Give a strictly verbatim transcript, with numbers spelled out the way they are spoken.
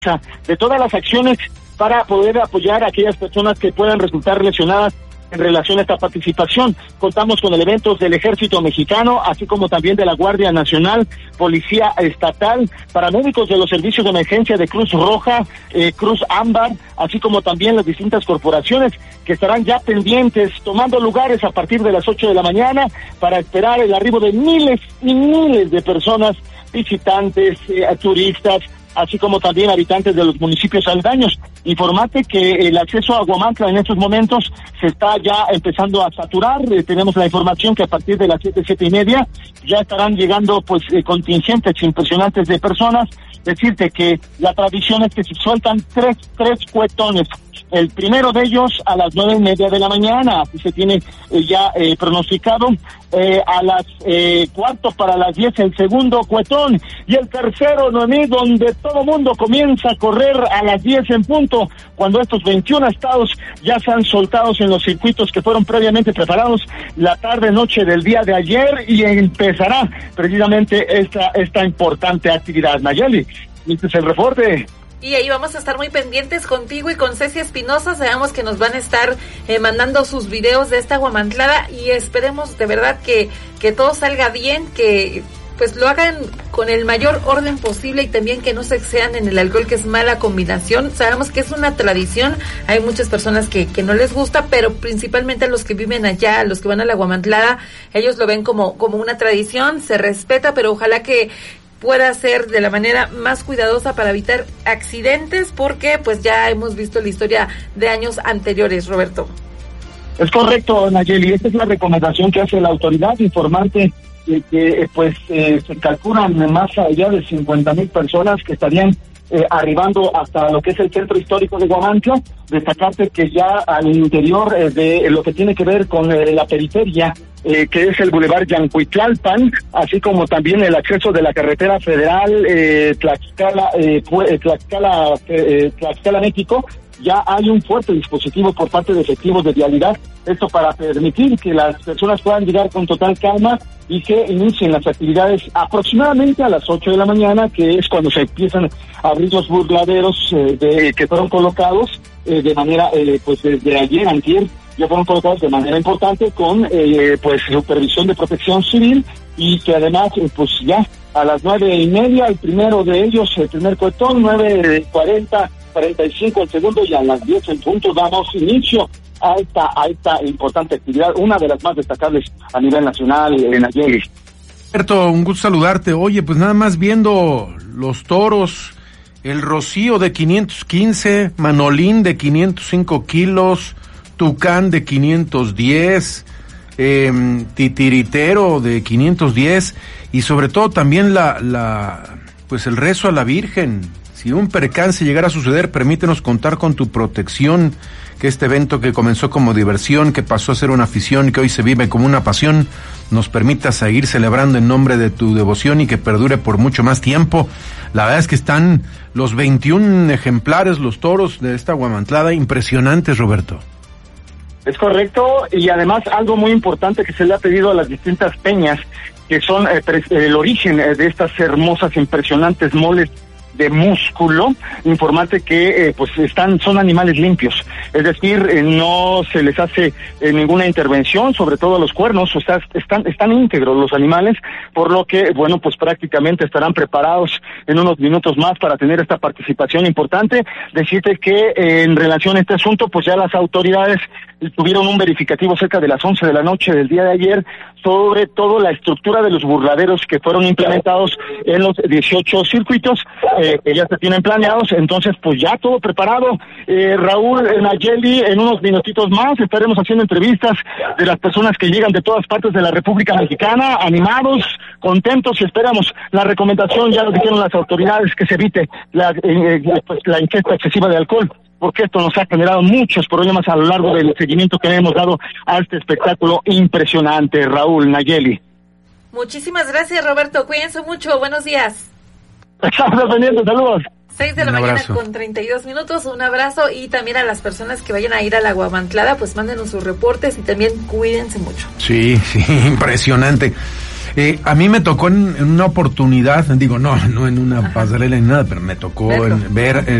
de todas las acciones para poder apoyar a aquellas personas que puedan resultar lesionadas en relación a esta participación. Contamos con elementos del Ejército Mexicano, así como también de la Guardia Nacional, Policía Estatal, paramédicos de los servicios de emergencia de Cruz Roja, eh, Cruz Ámbar, así como también las distintas corporaciones que estarán ya pendientes, tomando lugares a partir de las ocho de la mañana para esperar el arribo de miles y miles de personas, visitantes, eh, turistas, así como también habitantes de los municipios aledaños. Informarte que el acceso a Aguamantla en estos momentos se está ya empezando a saturar. Eh, tenemos la información que a partir de las siete, siete y media ya estarán llegando pues eh, contingentes impresionantes de personas. Decirte que la tradición es que se sueltan tres, tres cuetones. El primero de ellos a las nueve y media de la mañana, así se tiene eh, ya eh, pronosticado. Eh, a las eh, cuarto para las diez el segundo cuetón, y el tercero, Noemí, donde todo mundo comienza a correr a las diez en punto, cuando estos veintiún estados ya se han soltados en los circuitos que fueron previamente preparados la tarde-noche del día de ayer, y empezará precisamente esta, esta importante actividad. Nayeli, este es el reporte. Y ahí vamos a estar muy pendientes contigo y con Ceci Espinosa. Sabemos que nos van a estar eh, mandando sus videos de esta Aguamantlada y esperemos de verdad que, que todo salga bien, que pues lo hagan con el mayor orden posible y también que no se excedan en el alcohol, que es mala combinación. Sabemos que es una tradición, hay muchas personas que, que no les gusta, pero principalmente a los que viven allá, a los que van a la Aguamantlada, ellos lo ven como, como una tradición, se respeta, pero ojalá que pueda ser de la manera más cuidadosa para evitar accidentes, porque pues ya hemos visto la historia de años anteriores, Roberto. Es correcto, Nayeli, esta es la recomendación que hace la autoridad, informarte de que pues eh, se calculan más allá de cincuenta mil personas que estarían eh, arribando hasta lo que es el centro histórico de Aguamantla. Destacarte que ya al interior eh, de lo que tiene que ver con eh, la periferia, Eh, que es el Boulevard Yancuitlalpan, así como también el acceso de la carretera federal eh, Tlaxcala, eh, Tlaxcala, eh, Tlaxcala, México, ya hay un fuerte dispositivo por parte de efectivos de vialidad, esto para permitir que las personas puedan llegar con total calma y que inicien las actividades aproximadamente a las ocho de la mañana, que es cuando se empiezan a abrir los burladeros eh, de, que fueron colocados eh, de manera, eh, pues desde ayer, antier, ya fueron colocados de manera importante con eh, pues supervisión de protección civil, y que además eh, pues ya a las nueve y media el primero de ellos, el primer cuetón, nueve cuarenta, cuarenta y cinco el segundo, y a las diez en punto damos inicio a esta, a esta importante actividad, una de las más destacables a nivel nacional en ayer. Alberto, un gusto saludarte. Oye, pues nada más viendo los toros, el Rocío de quinientos quince, Manolín de quinientos cinco kilos, Tucán de quinientos diez, eh, Titiritero de quinientos diez, y sobre todo también la, la, pues el rezo a la Virgen. Si un percance llegara a suceder, permítenos contar con tu protección, que este evento que comenzó como diversión, que pasó a ser una afición, que hoy se vive como una pasión, nos permita seguir celebrando en nombre de tu devoción y que perdure por mucho más tiempo. La verdad es que están los veintiún ejemplares, los toros de esta Aguamantlada, impresionantes, Roberto. Es correcto, y además algo muy importante que se le ha pedido a las distintas peñas, que son eh, el origen eh, de estas hermosas, impresionantes moles de músculo, informarte que eh, pues están son animales limpios, es decir, eh, no se les hace eh, ninguna intervención, sobre todo a los cuernos, o sea, están están íntegros los animales, por lo que, bueno, pues prácticamente estarán preparados en unos minutos más para tener esta participación importante. Decirte que eh, en relación a este asunto, pues ya las autoridades tuvieron un verificativo cerca de las once de la noche del día de ayer, sobre todo la estructura de los burladeros que fueron implementados en los dieciocho circuitos eh, que ya se tienen planeados. Entonces, pues ya todo preparado. Eh, Raúl, Nayeli, en unos minutitos más estaremos haciendo entrevistas de las personas que llegan de todas partes de la República Mexicana, animados, contentos, y esperamos. La recomendación, ya lo dijeron las autoridades, que se evite la, eh, pues, la ingesta excesiva de alcohol, porque esto nos ha generado muchos problemas a lo largo del seguimiento que hemos dado a este espectáculo impresionante. Raúl, Nayeli. Muchísimas gracias, Roberto. Cuídense mucho. Buenos días. Estamos pendientes. Saludos. seis de la mañana con treinta y dos minutos. Un abrazo, y también a las personas que vayan a ir a la Aguamantlada, pues mándenos sus reportes y también cuídense mucho. Sí, sí, impresionante. Eh, a mí me tocó en, en una oportunidad, digo, no, no en una pasarela ni nada, pero me tocó en, ver... Eh,